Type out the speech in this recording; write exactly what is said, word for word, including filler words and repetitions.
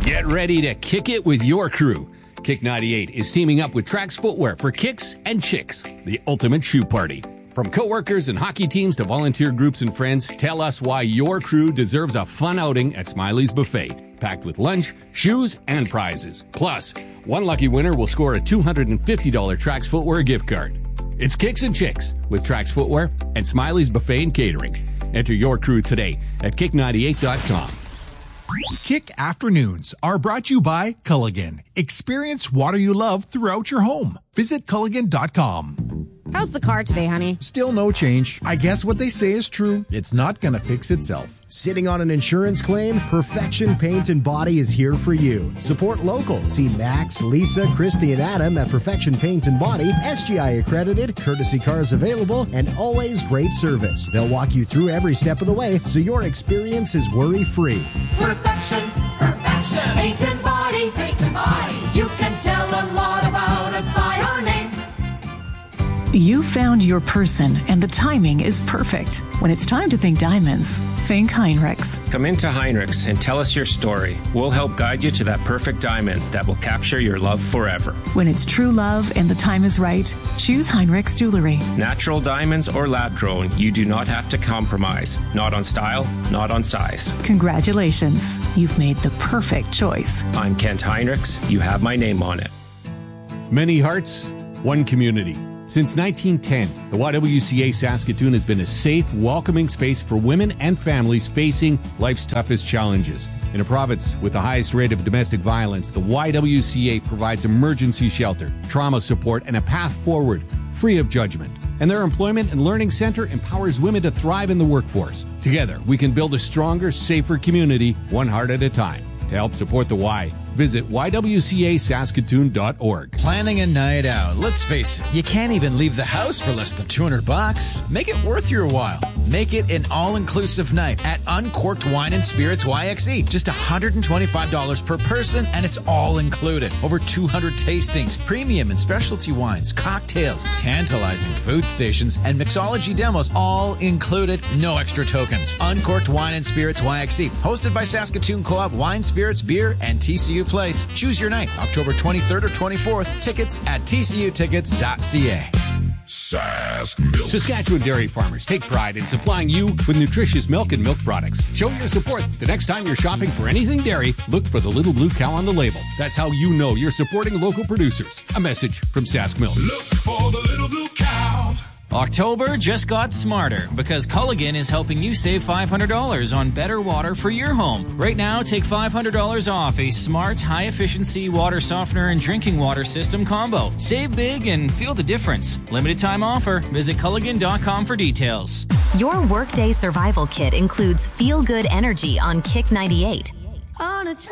Get ready to kick it with your crew. Kick ninety-eight is teaming up with Trax Footwear for Kicks and Chicks, the ultimate shoe party. From coworkers and hockey teams to volunteer groups and friends, tell us why your crew deserves a fun outing at Smiley's Buffet, packed with lunch, shoes, and prizes. Plus, one lucky winner will score a two hundred fifty dollars Trax Footwear gift card. It's Kicks and Chicks with Trax Footwear and Smiley's Buffet and Catering. Enter your crew today at kick ninety-eight dot com. Kick Afternoons are brought to you by Culligan. Experience water you love throughout your home. Visit Culligan dot com. How's the car today, honey? Still no change. I guess what they say is true. It's not going to fix itself. Sitting on an insurance claim? Perfection Paint and Body is here for you. Support local. See Max, Lisa, Christy, and Adam at Perfection Paint and Body, S G I accredited, courtesy cars available, and always great service. They'll walk you through every step of the way so your experience is worry-free. Perfection, perfection, paint and body, paint and body. You can tell a lot about us by our name. You found your person, and the timing is perfect. When it's time to think diamonds, think Heinrichs. Come into Heinrichs and tell us your story. We'll help guide you to that perfect diamond that will capture your love forever. When it's true love and the time is right, choose Heinrichs Jewelry. Natural diamonds or lab-grown, you do not have to compromise. Not on style, not on size. Congratulations. You've made the perfect choice. I'm Kent Heinrichs. You have my name on it. Many hearts, one community. Since nineteen ten, the Y W C A Saskatoon has been a safe, welcoming space for women and families facing life's toughest challenges. In a province with the highest rate of domestic violence, the Y W C A provides emergency shelter, trauma support, and a path forward, free of judgment. And their Employment and Learning Center empowers women to thrive in the workforce. Together, we can build a stronger, safer community, one heart at a time. To help support the Y, visit y w c a saskatoon dot org. Planning a night out. Let's face it, you can't even leave the house for less than two hundred bucks. Make it worth your while. Make it an all-inclusive night at Uncorked Wine and Spirits Y X E. Just one hundred twenty-five dollars per person, and it's all included. Over two hundred tastings, premium and specialty wines, cocktails, tantalizing food stations, and mixology demos, all included. No extra tokens. Uncorked Wine and Spirits Y X E. Hosted by Saskatoon Co-op Wine, Spirits, Beer, and T C U Place. Choose your night, October twenty-third or twenty-fourth. Tickets at t c u tickets dot c a. Sask Milk. Saskatchewan dairy farmers take pride in supplying you with nutritious milk and milk products. Show your support. The next time you're shopping for anything dairy, look for the little blue cow on the label. That's how you know you're supporting local producers. A message from Sask Milk. Look for the little blue cow. October just got smarter because Culligan is helping you save five hundred dollars on better water for your home. Right now, take five hundred dollars off a smart, high-efficiency water softener and drinking water system combo. Save big and feel the difference. Limited time offer. Visit Culligan dot com for details. Your Workday Survival Kit includes Feel Good Energy on Kick ninety-eight. On a